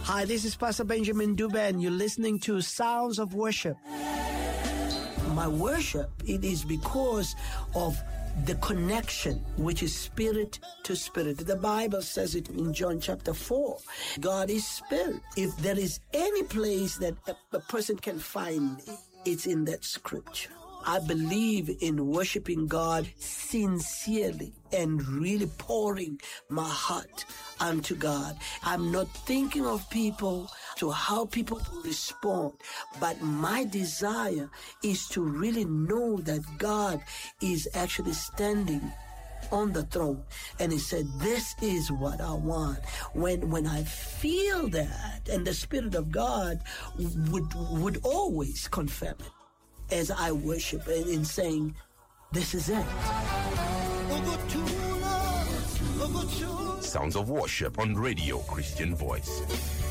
Hi, this is Pastor Benjamin Dubé. You're listening to Sounds of Worship. My worship, it is because of the connection, which is spirit to spirit. The Bible says it in John chapter 4. God is spirit. If there is any place that a person can find, it's in that scripture. I believe in worshiping God sincerely and really pouring my heart unto God. I'm not thinking of people to how people respond, but my desire is to really know that God is actually standing on the throne. And he said, this is what I want. When I feel that, and the Spirit of God would always confirm it as I worship and in saying, this is it. Sounds of Worship on Radio Christian Voice.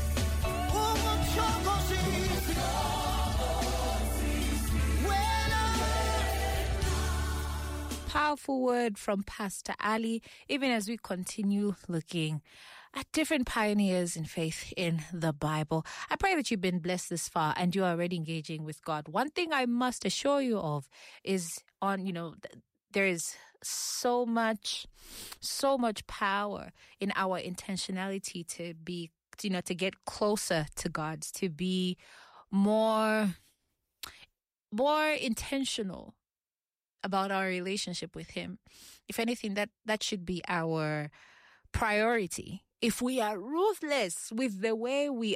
Powerful word from Pastor Ali, even as we continue looking at different pioneers in faith in the Bible. I pray that you've been blessed this far and you are already engaging with God. One thing I must assure you of is there is so much power in our intentionality to be, to get closer to God, to be more intentional about our relationship with Him. If anything, that should be our priority. If we are ruthless with the way we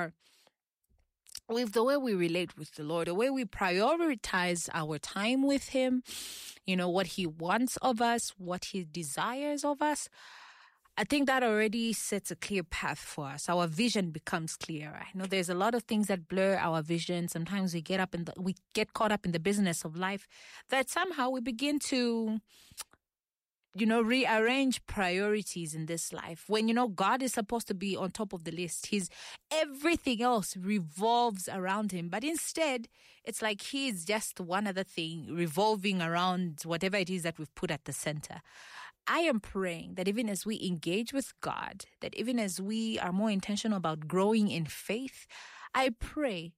relate with the Lord, the way we prioritize our time with Him, what He wants of us, what He desires of us, I think that already sets a clear path for us. Our vision becomes clearer. I know there's a lot of things that blur our vision. Sometimes we get caught up in the business of life that somehow we begin to rearrange priorities in this life. When, God is supposed to be on top of the list. Everything else revolves around Him. But instead, it's like He's just one other thing revolving around whatever it is that we've put at the center. I am praying that even as we engage with God, that even as we are more intentional about growing in faith, I pray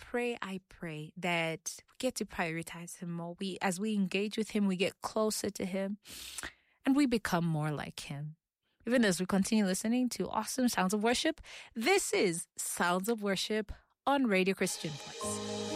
that we get to prioritize Him more. As we engage with Him, we get closer to Him. And we become more like Him. Even as we continue listening to awesome Sounds of Worship, this is Sounds of Worship on Radio Christian Voice.